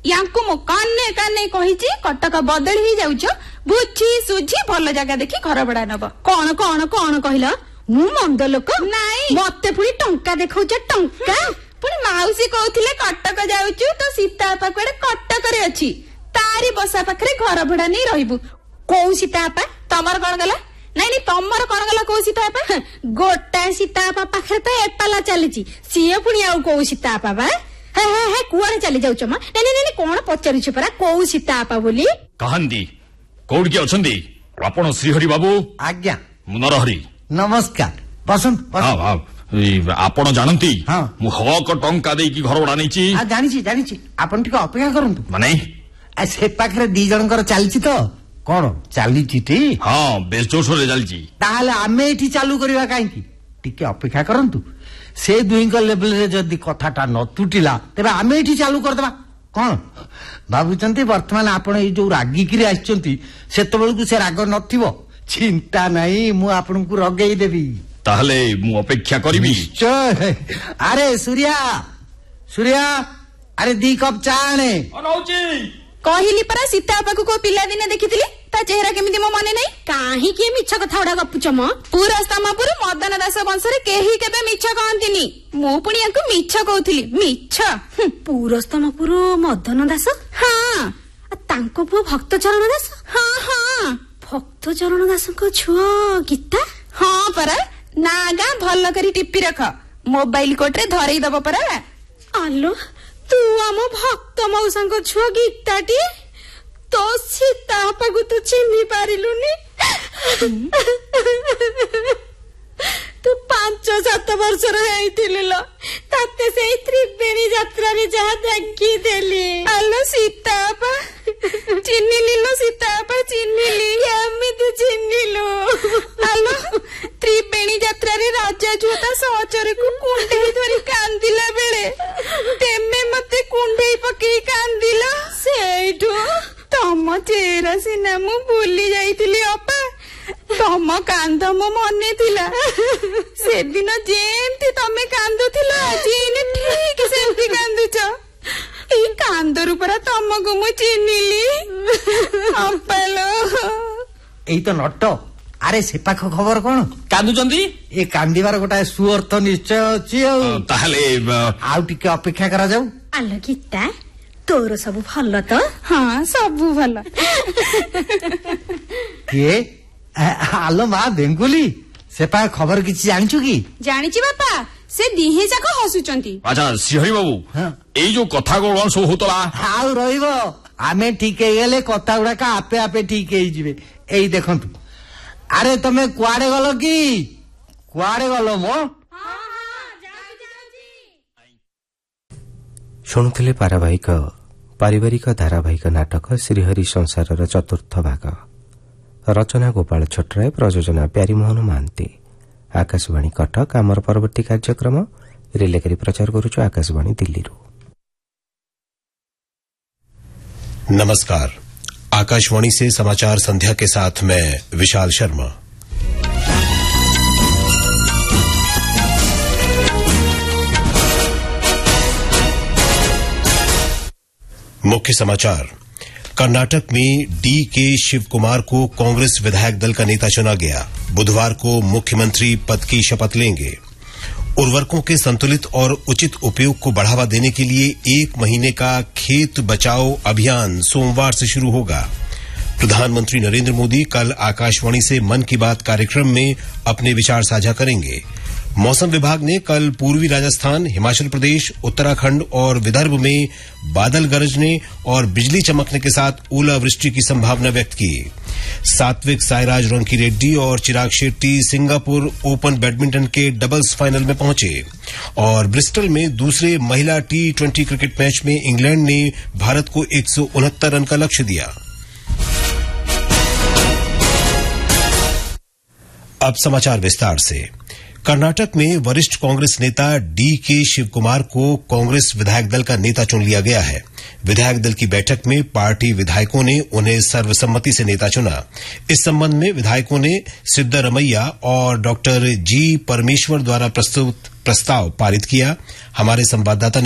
यांकु मो काने काने कहिची कटक बदल ही जाउछ बुझी सुझी भल जगह देखि घर भड़ा नब। कौन कौन कौन कहला मु मंद लोक नाई मते पुनी टंका देखौछ टंका पुनी माउसी कहथिले कटक जाउछु तो सीता पाखरे कटक रे अछि तारी बसा पाखरे घर भड़ा नै रहइबु। को सीतापा तमर कोन गला नाई नहीं तमर कोन गला को सीतापा गोटा सीतापा पाखरे तो एपाला चलीची सीए पुनी आउ को सीतापा बा हे हे हे कुआरे चली जाउछ मा नहीं नहीं कोन पचारिछु परा को सीतापा बोली कहंदी कोड के अछंदी आपण श्रीहरि बाबू। आज्ञा मु नरहरि नमस्कार बसंत आपण जानती हाँ मु हक टंका दे की घर भड़ा नैची जानिछि जानिछि आपण टिके अपेक्षा करंतु माने से पाखरे दी जनकर चलछि तो कोन चलीछि टी हाँ बेस जोश रे चलछि ताहाले आमे एठी चालू करिवा काईकी टिके अपेक्षा करंतु से दुईको लेवल रे जदी कथाटा न टूटिला तबे आमे एठी चालू कर देबा कोन बाबूचंती वर्तमान आपण ए जो रागी किरी आछंती सेतबेलकु से राग नथिबो चिंता नहीं मु आपन को रगेई देबी ताहले मु अपेक्षा करबी निश्चय। अरे सूर्या सूर्या अरे दी कप चा आने कहिली परा सीता पाखु को पिला दिने देखिथिली ता चेहरा केमिति मो माने नै काहे के मिछ कथा उडा गपुछ म पूरा स्तमापुर मदन दास वंश रे केही केबे मिछ कहंतिनी मु पुनी याकु मिछ कहउथिली मिछ पूरस्तमपुर मदन दास हां तांको पु भक्त चरण दास हां हां भक्त चरण दास को छुआ गीता हां परा नागा भल करी टिप्पी रख मोबाइल कोट रे धरई दब परा। आलो तू आम भक्त मौसा को छुआ गीताटी तो सीता पागु तू चिन्ही पारिलुनी तू 5-7 वर्ष रहिथिल ताते से त्रिवेणी यात्रा रे जहा देखि देली आलो सीता पा चिन्हिली लो सीता पा चिन्हिली केमिति चिन्हिलो आलो त्रिवेणी यात्रा रे राजा जोता सहचरे को कुंडई धरी कांदिला बेले तेमे मते कुंडई पकई कांदिला सेठो तम चेहरा सिना मु भूली जाइथिली अपा तम कांद मो मने थिला से दिन जेंती तमे कांदुथिला जीने ठीक सेंती कांदुछ ई कांदरु परा तमको मु चिन्हिली अपलो एई तो नट। अरे से पाख खबर कोन कांदुचंदी ए कांदिबार गोटा सुअर्थ निश्चय अछि ताहले आउ टिके अपेक्षा करा जाऊ। आलो गीता तोर सब भल तो हाँ सब भल के आलो माँ बेंगुली से पाख खबर किछि जानिछु की जानिछि बापा से दिहे जाक हसुचंती। अच्छा श्रीहरि बाबू एई जो कथा गोळन सब होतला आउ रहिबो आमे ठीक हेले कथा गुडा का आपे आपे ठीक हेई जिवे। एई देखंतु अरे तमे कुआडे गलो की कुआडे गलो मो शुणुले पारिवारिक धारावाहिक नाटक श्रीहरि संसार चतुर्थ भाग रचना गोपाल छोटराय प्रयोजना प्यारीमोहन महांती आकाशवाणी कटक आमर परवर्ती कार्यक्रम रिले करी प्रचार करुछु आकाशवाणी दिल्ली। नमस्कार आकाशवाणी से समाचार संध्या के साथ मैं विशाल शर्मा। मुख्य समाचार कर्नाटक में डी.के. शिव कुमार को कांग्रेस विधायक दल का नेता चुना गया। बुधवार को मुख्यमंत्री पद की शपथ लेंगे। उर्वरकों के संतुलित और उचित उपयोग को बढ़ावा देने के लिए 1 महीने का खेत बचाओ अभियान सोमवार से शुरू होगा। प्रधानमंत्री नरेंद्र मोदी कल आकाशवाणी से मन की बात कार्यक्रम में अपने विचार साझा करेंगे। मौसम विभाग ने कल पूर्वी राजस्थान, हिमाचल प्रदेश, उत्तराखंड और विदर्भ में बादल गरजने और बिजली चमकने के साथ ओलावृष्टि की संभावना व्यक्त की। सात्विक साईराज रंकीरेड्डी और Chirag Shetty Singapore open badminton के डबल्स फाइनल में पहुंचे और ब्रिस्टल में दूसरे महिला T20 क्रिकेट मैच में इंग्लैंड ने भारत को 169 रन का लक्ष्य दिया। अब समाचार विस्तार से। कर्नाटक में वरिष्ठ कांग्रेस नेता डी.के. शिव कुमार को कांग्रेस विधायक दल का नेता चुन लिया गया है। विधायक दल की बैठक में पार्टी विधायकों ने उन्हें सर्वसम्मति से नेता चुना। इस संबंध में विधायकों ने सिद्धारमैया और डॉक्टर जी. परमेश्वर द्वारा प्रस्तुत प्रस्ताव पारित किया। हमारे संवाददाता